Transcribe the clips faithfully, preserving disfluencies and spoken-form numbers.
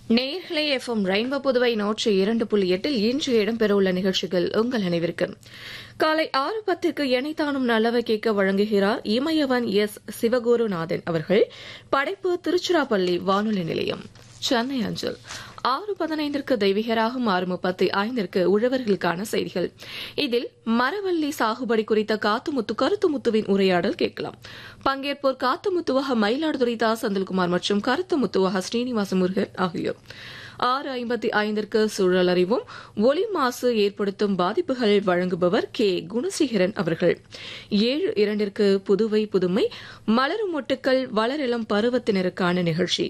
நேயர்களே, FM rainbow Puduvai நூற்றி இரண்டு புள்ளி எட்டில் இன்று இடம்பெறவுள்ள நிகழ்ச்சிகள் உங்கள் அனைவருக்கு. காலை ஆறு பத்திற்கு எனைத்தானும் நல்லவை கேட்க வழங்குகிறார் இமயவன் எஸ் சிவகுருநாதன் அவர்கள். படைப்பு திருச்சிராப்பள்ளி வானொலி நிலையம், சென்னை அஞ்சல். ஆறு பதினைந்திற்கு தெய்வீகராகும், ஆறு முப்பத்தி ஐந்திற்கு உழவர்களுக்கான செய்திகள். இதில் மரவள்ளி சாகுபடி குறித்த காத்துமுத்து கருத்துமுத்துவின் உரையாடல் கேட்கலாம். பங்கேற்போர் காத்துமுத்துவக மயிலாடுதுறை தா செந்தில்குமார் மற்றும் கருத்துமுத்துவக ஸ்ரீனிவாச முருகன் ஆகியோர். ஆறு ஐம்பத்தி ஐந்திற்கு சூழல் அறிவும், ஒலி மாசு ஏற்படுத்தும் பாதிப்புகள் வழங்குபவர் கே குணசேகரன் அவர்கள். ஏழு இரண்டிற்கு புதுவை புதுமை, மலரும் மொட்டுக்கள் வளரிளம் பருவத்தினருக்கான நிகழ்ச்சி.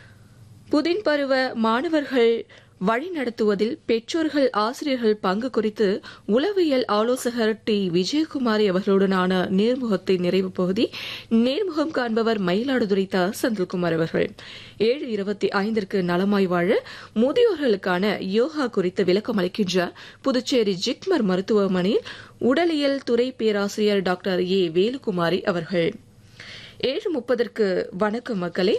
புதின் பருவ மாணவர்கள் வழிநடத்துவதில் பெற்றோர்கள் ஆசிரியர்கள் பங்கு குறித்து உளவியல் ஆலோசகர் டி விஜயகுமாரி அவர்களுடனான நேர்முகத்தின் நிறைவு பகுதி. நேர்முகம் காண்பவர் மயிலாடுதுறை தா செந்தில்குமார் அவர்கள். ஏழு இருபத்தி ஐந்திற்கு நலமாய் வாழ, முதியோர்களுக்கான யோகா குறித்து விளக்கம் அளிக்கின்றார் புதுச்சேரி ஜிப்மர் மருத்துவமனையில் உடலியல் துறை பேராசிரியர் டாக்டர் ஏ வேலுகுமாரி அவர்கள். ஏழு முப்பதற்கு வணக்கம் மக்களே.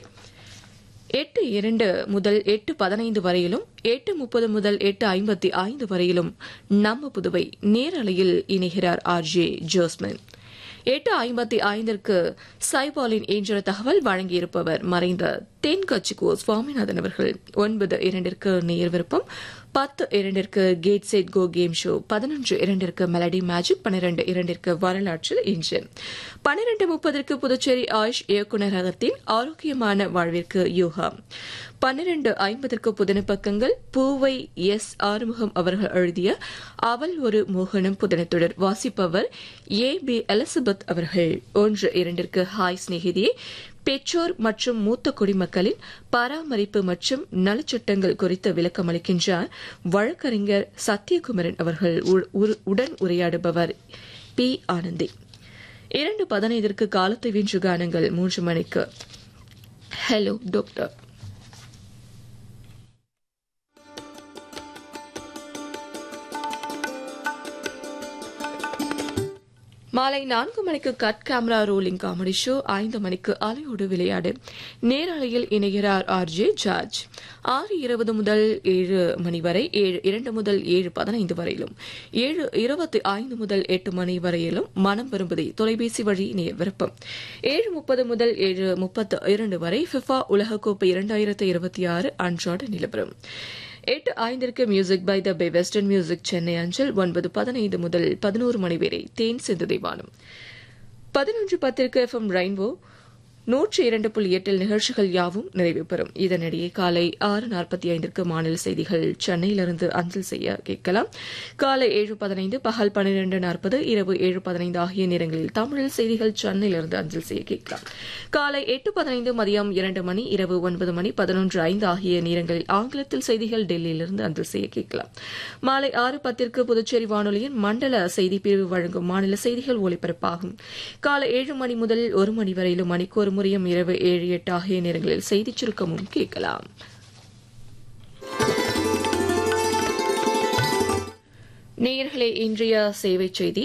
எட்டு இரண்டு முதல் எட்டு பதினைந்து வரையிலும், எட்டு முப்பது முதல் எட்டு ஐம்பத்தி ஐந்து வரையிலும் நம்ம புதுவை நேரலையில் இணைகிறார் ஆர் ஜே ஜோஸ்மின். எட்டு ஐம்பத்தி ஐந்திற்கு சைபாலின் என்ற தகவல் வழங்கியிருப்பவர் மறைந்த தென்கட்சிக்கோ சுவாமிநாதன் அவர்கள். ஒன்பது இரண்டிற்கு நேர் விருப்பம், பத்து இரண்டிற்கு gate set go game show, பதினொன்று இரண்டிற்கு மெலடி மேஜிக், பன்னிரண்டு இரண்டிற்கு வரலாற்றில் இன்று, பன்னிரண்டு முப்பதற்கு புதுச்சேரி ஆயுஷ் இயக்குநரகத்தின் ஆரோக்கியமான வாழ்விற்கு யோகா, பன்னிரண்டு ஐம்பதற்கு புதின பக்கங்கள், பூவை எஸ் ஆறுமுகம் அவர்கள் எழுதிய அவள் ஒரு மோகனம் புதினத்துடன் வாசிப்பவர் ஏ பி எலிசபெத் அவர்கள். ஒன்று இரண்டிற்கு ஹாய் சிநேகிதியே, பெற்றோர் மற்றும் மூத்த குடிமக்களின் பராமரிப்பு மற்றும் நலச்சட்டங்கள் குறித்து விளக்கம் அளிக்கின்றார் வழக்கறிஞர் சத்யகுமரன் அவர்கள். உடன் உரையாடுபவர் பி ஆனந்தி. இரண்டு பதினைந்திற்கு காலத்தை வென்று கானங்கள். மூன்று மணிக்கு ஹலோ டாக்டர். மாலை நான்கு மணிக்கு cut camera rolling comedy show. ஐந்து மணிக்கு அலையோடு விளையாடு, நேரலையில் இணைகிறார் ஆர் ஜே ஜார்ஜ். ஆறு இருபது முதல் ஏழு மணி வரை, ஏழு இரண்டு முதல் ஏழு பதினைந்து வரையிலும், ஏழு இருபத்தி ஐந்து முதல் எட்டு மணி வரையிலும் மனம் விரும்புதை தொலைபேசி வழி நேர் விருப்பம். ஏழு முப்பது முதல் ஏழு முப்பத்தி இரண்டு வரை ஃபிஃபா உலகக்கோப்பை இரண்டாயிரத்தி இருபத்தி ஆறு அன்றாட நிலவரம். எட்டு ஐந்திற்கு music by the pay western music Chennai அஞ்சல். ஒன்பது பதினைந்து முதல் பதினோரு மணி வரை தேன் சிந்து தேவானம். பதினொன்று பத்திற்கு எஃப்எம் ரெயின்போ நூற்றி இரண்டு புள்ளி எட்டில் நிகழ்ச்சிகள் யாவும் நிறைவு பெறும். இதனிடையே காலை ஆறு நாற்பத்தி ஐந்திற்கு மாநில செய்திகள் சென்னையிலிருந்து அஞ்சல் செய்ய கேட்கலாம். காலை ஏழு பதினைந்து, பகல் பன்னிரண்டு நாற்பது, இரவு ஏழு பதினைந்து ஆகிய நேரங்களில் தமிழில் செய்திகள் சென்னையிலிருந்து அஞ்சல் செய்ய கேட்கலாம். காலை எட்டு பதினைந்து, மதியம் இரண்டு மணி, இரவு ஒன்பது மணி, பதினொன்று ஐந்து ஆகிய நேரங்களில் ஆங்கிலத்தில் செய்திகள் டெல்லியிலிருந்து அஞ்சல் செய்ய கேட்கலாம். மாலை ஆறு பத்திற்கு புதுச்சேரி வானொலியின் மண்டல செய்திப்பிரிவு வழங்கும் மாநில செய்திகள் ஒலிபரப்பாகும். காலை ஏழு மணி முதல் ஒரு மணி வரையிலும் மணிக்கு ஒரு முறையும் இரவு ஏழு எட்டு ஆகிய நேரங்களில் செய்திச் சுருக்கமும் கேட்கலாம். நேயர்களே, இன்றைய சேவை செய்தி